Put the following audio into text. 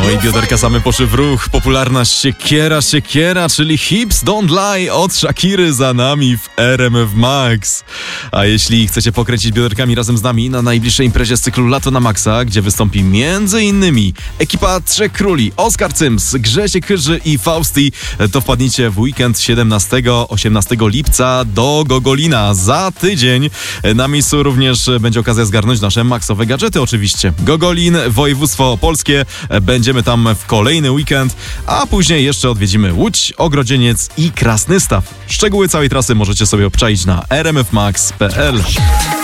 No i bioderka same poszły w ruch. Popularna siekiera, czyli Hips Don't Lie od Shakiry za nami w RMF Max. A jeśli chcecie pokręcić bioderkami razem z nami na najbliższej imprezie z cyklu Lato na Maxa, gdzie wystąpi m.in. ekipa Trzech Króli, Oskar Cyms, Grzesiek Chyży i Fausti, to wpadnijcie w weekend 17-18 lipca do Gogolina. Za tydzień na miejscu również będzie okazja zgarnąć nasze maksowe gadżety oczywiście. Gogolin, województwo opolskie, będziemy tam w kolejny weekend, a później jeszcze odwiedzimy Łódź, Ogrodzieniec i Krasny Staw. Szczegóły całej trasy możecie sobie obczaić na rmfmax.pl.